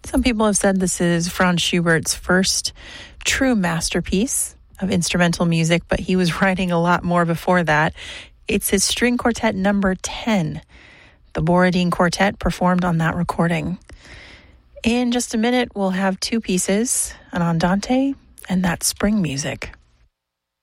Some people have said this is Franz Schubert's first true masterpiece of instrumental music, but he was writing a lot more before that. It's his string quartet number 10. The Borodin Quartet performed on that recording. In just a minute, we'll have two pieces, an andante and that spring music.